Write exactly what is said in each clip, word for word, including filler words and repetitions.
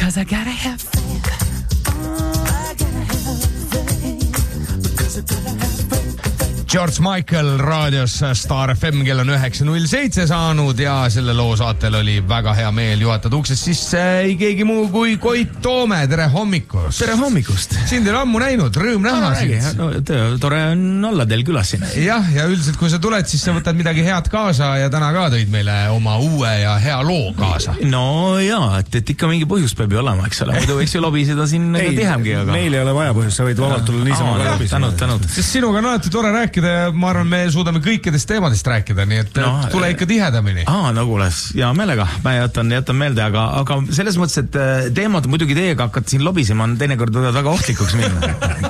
Cause I gotta have faith. I gotta have faith. Because I gotta have faith. George Michael raadios Star F M, kell on üheksa null seitse saanud ja selle loo saatel oli väga hea meel juhatada uksest sisse ei keegi muu kui Koit Toome. Tere hommikust! Tere hommikust! Sind ei ole ammu näinud, rõõm näha sind. No, tore on olla teil külas siin. Jah, ja üldiselt kui sa tuled, siis sa võtad midagi head kaasa ja täna ka tõid meile oma uue ja hea loo kaasa. No jaa, et, et ikka mingi põhjus peab ju olema, eks ole. Muidu võiks ju lobiseda siin ei, tihemgi. Aga... meil ei ole vaja põhjus, sa võid vabalt tulla niisama ka lobiseda. Tänud, tänud. Sest sinuga on alati tore rääkida ja ma arvan, me suudame kõikidest teemadest rääkida, nii et no, tule ikka tihedamini. Aa, no kuules, ja meelega, ma jätan, jätan meelde, aga, aga selles mõttes, et teemad muidugi teiega hakkad siin lobisema, on teinekord võivad väga ohtlikuks minna.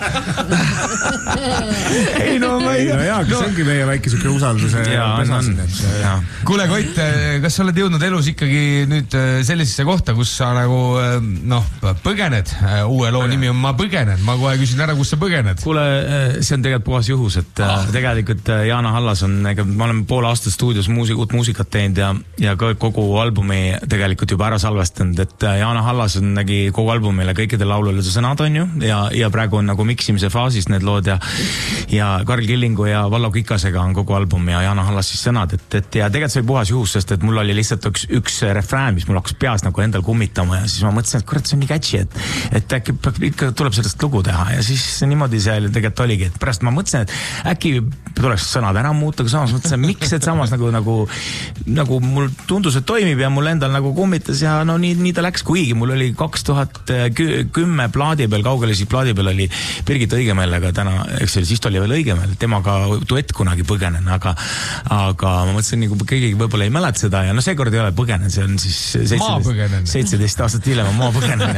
ei no ma ei... No jaa, kas no. ongi meie väike suke usalduse pesasin, et... Kuule, Koit, kas sa oled jõudnud elus ikkagi nüüd sellisesse kohta, kus sa nagu, noh, põgened, uue loo nimi on Ma põgenen, ma kohe küsin ära, kus sa põgened? Kuule, see on tegelikult puhas juhus, et ah. tegelikult Jaana Hallas on, ma olen poole aasta stuudios muusik, uut muusikat teinud ja, ja kogu albumi tegelikult juba ära salvestanud, et Jaana Hallas on nägi kogu albumile kõikidel laulule sõnad on ju ja, ja praegu on nagu miksimise faasis need lood ja, ja Karl Killingu ja Vallo Kikasega on kogu album ja Jaana Hallas siis sõnad, et, et ja tegelikult see oli puhas juhus, sest et mul oli lihtsalt üks, üks refrään, mis mul hakkas peas nagu endal kummitama ja siis ma mõtlesin, et kurat, see on nii catchy, et, et äkki ikka tuleb sellest lugu teha ja siis niimoodi see tegelikult oligi, et pärast ma mõtlesin, et äkki tuleks sõnad ära muuta, aga samas mõtlesin, miks, et samas nagu, nagu, nagu mul tundus, et toimib ja mul endal nagu kummitas ja no nii, nii ta läks, kuigi mul oli kaks tuhat kümme plaadi peal, kaugelisi plaadi peal oli Birgit Õigemäelega täna, eks see siis oli veel Õigemäel, temaga duett kunagi põgenen, aga, aga ma mõtlesin, nagu keegi võib-olla ei mäleta seda ja no seekord ei ole põgenen, see on siis seitseteist, seitseteist aastat hiljem on maa põgenen.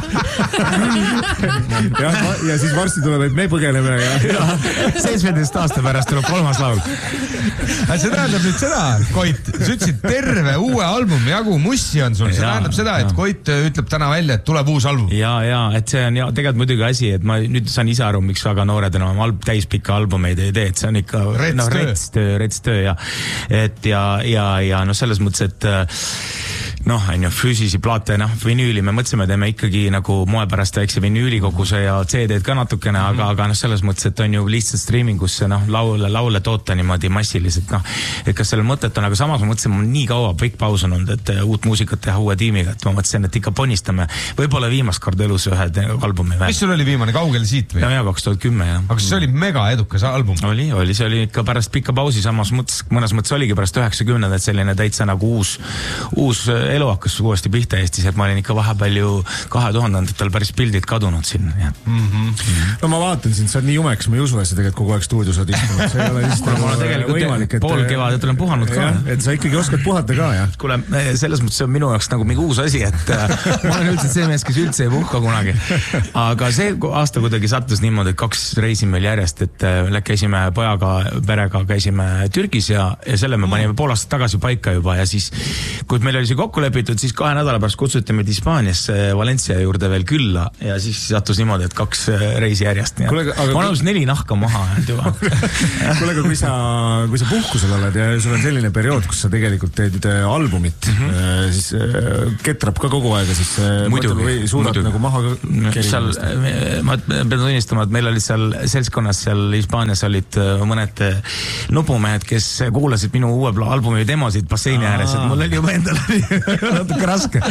ja, ja siis varsti tuleb, et me põgeneme ja, ja seitsmeteist aasta pärast tuleb kolmas laul. See tähendab nüüd seda, Koit, sa ütlesid terve uue albumi jagu mussi on sul, see ja, tähendab seda, et ja. Koit ütleb täna välja, et tuleb uus album. Ja, ja, et see on ja, tegelikult muidugi asi, et ma nüüd saan ise aru, miks väga noored enam alb, täispikka albumeid ei tee, et see on ikka rets no, töö, rets töö, rets töö ja, et ja, ja, ja no selles mõttes, et noh, on ju, füüsisi plaate, noh, vinüüli, me mõtlesime, teeme ikkagi nagu moe pärast väikse vinüülikoguse ja C D-d ka natukene, mm. aga, aga noh, selles mõttes, et on ju lihtsalt streamingusse, noh, laule, laule toota niimoodi massiliselt, noh, et kas sellel mõtet on, aga samas ma mõtlesin, mul nii kaua pikk paus on olnud, et uut muusikat teha uue tiimiga, et ma mõtlesin, et ikka ponistame võib-olla viimast kord elus ühe albumi veel. Mis sul oli viimane, kaugel siit või? Ja, ja, kaks tuhat kümme, jah. Aga see oli mega edukas album. Oli, oli, see oli ikka pärast pikka pausi, samas mõttes, mõnes mõttes oligi pärast üheksakümnendat, et selline täitsa nagu uus, uus elu hakkas uuesti pihta Eestis, et ma olin ikka vahepeal ju kahe tuhandendatel päris pildid kadunud siin. Mm -hmm. No ma vaatan sind, sa oled nii jumeks, ma ei usu, et sa tegelikult kogu aeg stuudios oled istunud. See ei ole lihtsalt ma tegelikult võimalik, et pool kevadet olen puhanud ka. Ja, et sa ikkagi oskad puhata ka, jah? Kuule, selles mõttes see on minu jaoks nagu mingi uus asi, et ma olen üldse see mees, kes üldse ei puhka kunagi. Aga see aasta kuidagi sattus niimoodi, et kaks reisin meil järjest, et käisime pojaga, perega käisime Türgis ja, ja selle me panime pool aastat tagasi paika juba ja siis, kui meil oli see kokku lepitud, siis kahe nädala pärast kutsuti meid Hispaaniasse Valencia juurde veel külla ja siis sattus niimoodi, et kaks reisi järjest. Kuule, aga... ma olen kus neli nahka maha juba. Kuule, aga kui sa, kui sa puhkusel oled ja sul on selline periood, kus sa tegelikult teed albumit, mm -hmm. siis ketrab ka kogu aega, siis muidugi, või suudad muidugi. Nagu maha seal, ma pean tunnistama, et meil olid seal seltskonnas seal Hispaanias olid mõned nupumehed, kes kuulasid minu uue albumi demosid basseini ääres, et mul oli juba endal natuke raske.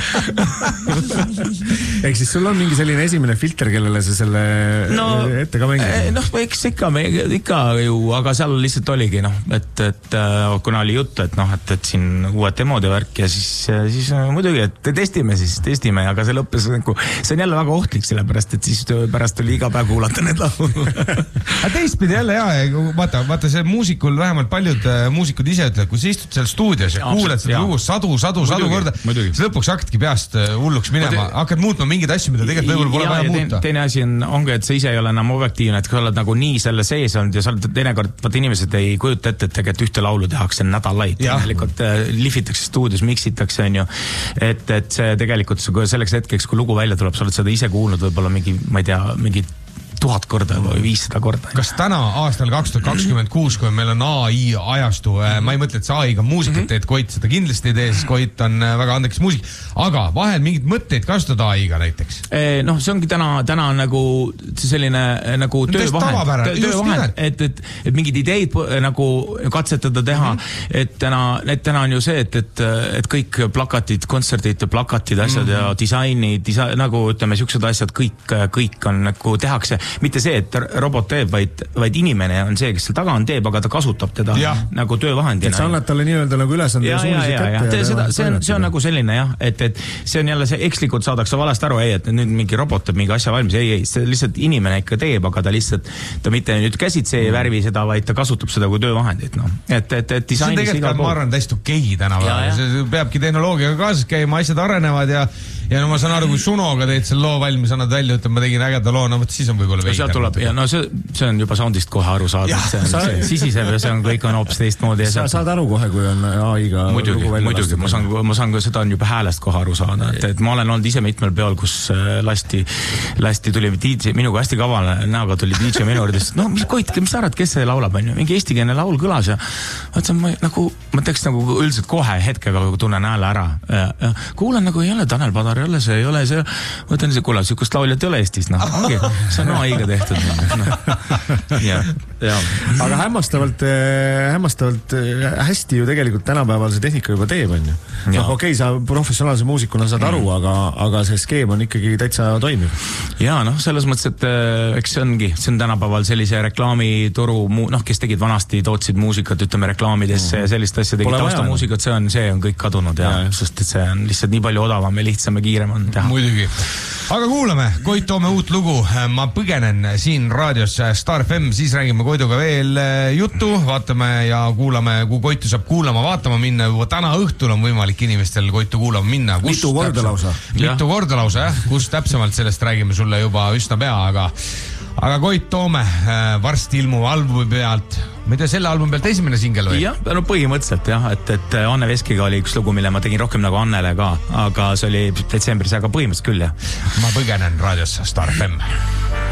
Ehk siis sul on mingi selline esimene filter, kellele sa selle no, ette ka mängid? Noh, eks ikka, ikka ju, aga seal lihtsalt oligi, noh, et, et kuna oli jutt, et noh, et, et siin uued demode värk ja siis, siis muidugi, et testime siis, testime, aga see lõppes, see on jälle väga ohtlik, sellepärast, et siis pärast tuli iga päev kuulata need laulu. Aga teistpidi jälle, jaa, vaata, vaata see muusikul, vähemalt paljud muusikud ise ütlevad, kui sa istud seal stuudios ja kuuled seda lugu sadu, sadu, sadu korda, siis lõpuks hakkadki peast hulluks minema, hakkad muutma mingeid asju, mida tegelikult võib-olla pole vaja muuta. Teine asi on, ongi, et sa ise ei ole enam objektiivne, et kui sa oled nagu nii selle sees olnud ja sa oled teinekord, vaat inimesed ei kujuta ette, et tegelikult ühte laulu tehakse nädalaid. Tegelikult lifitakse stuudios, miksitakse, on ju. Et, et see tegelikult selleks hetkeks, kui lugu välja tuleb, sa oled seda ise kuulnud võib-olla mingi, ma ei tea, mingi tuhat korda või viissada korda. Kas täna aastal kaks tuhat kakskümmend kuus, kui meil on A I ajastu, ma ei mõtle, et see A I-ga muusikat teed, Koit seda kindlasti ei tee, sest Koit on väga andekas muusik, aga vahel mingid mõtteid kasutada A I-ga näiteks? Noh, see ongi täna, täna on nagu selline nagu töövahend, töövahend, et, et, et mingid ideid nagu katsetada teha, mm-hmm. et täna, et täna on ju see, et, et, et kõik plakatid, kontserdid, plakatid, asjad mm-hmm. ja disaini, disa, nagu ütleme, siuksed asjad, kõik, kõik on nagu tehakse, mitte see, et robot teeb, vaid, vaid inimene on see, kes seal taga on teeb, aga ta kasutab teda ja. Nagu töövahendina. Et sa annad talle nii-öelda nagu ülesande ja, ja, ja, ja, ja. Seda, see, on, see on nagu selline jah, et, et see on jälle see ekslikult saadakse valest aru, ei, et nüüd mingi robot teeb mingi asja valmis, ei, ei, see lihtsalt inimene ikka teeb, aga ta lihtsalt, ta mitte nüüd käsitse ei värvi seda, vaid ta kasutab seda kui töövahendit, noh. Et, et, et see on tegelikult, ma arvan, täiesti okei tänapäeval. See peabki tehnoloogiaga kaasas käima, asjad arenevad ja, ja no ma saan aru, kui Sunoga teed selle loo valmis, annad välja, ütleme, ma tegin ägeda loo, no võt, siis on võib-olla veidi. No, tuleb, ja no see, see on juba soundist kohe aru saada, see on sa... see, sisiseb ja see on kõik on hoopis teistmoodi. Sa saad aru kohe, kui on A I-ga muidugi, muidugi, ma saan, ma saan ka seda on juba häälest kohe aru saada, et, et ma olen olnud ise mitmel peol, kus lasti, lasti tuli D J, minuga hästi kaval näoga tuli D J minu juures, no mis Koit, mis sa arvad, kes see laulab, on ju, mingi eestikeelne laul kõlas ja mõtlesin, ma nagu, ma teeks nagu üldiselt kohe hetkega tunnen hääle ära ja, ja kuulen nagu ei ole Tanel Padar, ei ole see, ei ole see, mõtlen see, kuule, sükust lauljat ei ole Eestis, noh, ongi, see on A I-ga tehtud. No. Ja, ja. Aga hämmastavalt, hämmastavalt hästi ju tegelikult tänapäeval see tehnika juba teeb, on ju. Noh, okei, sa professionaalse muusikuna saad aru, mm. aga, aga see skeem on ikkagi täitsa toimiv. Ja, noh, selles mõttes, et eks see ongi, see on tänapäeval sellise reklaamituru, noh, kes tegid vanasti, tootsid muusikat, ütleme, reklaamidesse mm. ja sellist asja tegid taustamuusikat, see on, see on kõik kadunud ja, ja sest et see on lihtsalt nii palju odavam ja lihtsam ja kiirem on teha. Muidugi. Aga kuulame, Koit toome uut lugu, ma põgenen siin raadios Star F M, siis räägime Koiduga veel juttu, vaatame ja kuulame, kui Koitu saab kuulama, vaatama minna, juba täna õhtul on võimalik inimestel Koitu kuulama minna. Kus mitu korda lausa. Mitu korda lausa, jah, kus täpsemalt sellest räägime sulle juba üsna pea, aga, aga Koit toome varsti ilmuva albumi pealt. Ma ei tea, selle albumi pealt esimene singel või? Jah, no põhimõtteliselt jah, et, et Anne Veskiga oli üks lugu, mille ma tegin rohkem nagu Annele ka, aga see oli detsembris, aga põhimõtteliselt küll jah. Ma põgenen raadios Star F M.